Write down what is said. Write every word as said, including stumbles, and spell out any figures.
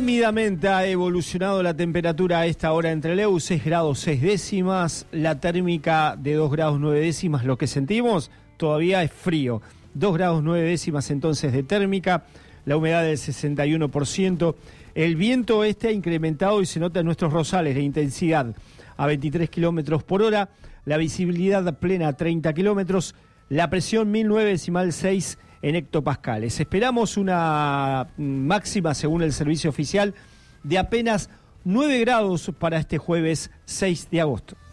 Tímidamente ha evolucionado la temperatura a esta hora en Trelew, seis grados seis décimas, la térmica de dos grados nueve décimas, lo que sentimos todavía es frío, dos grados nueve décimas entonces de térmica, la humedad del sesenta y uno por ciento, el viento este ha incrementado y se nota en nuestros rosales la intensidad a veintitrés kilómetros por hora, la visibilidad plena a treinta kilómetros, la presión mil nueve decimal seis en hectopascales. Esperamos una máxima, según el servicio oficial, de apenas nueve grados para este jueves seis de agosto.